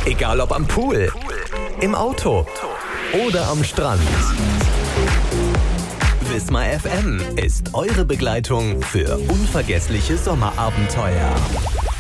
Egal ob am Pool, im Auto oder am Strand. Wismar FM ist eure Begleitung für unvergessliche Sommerabenteuer.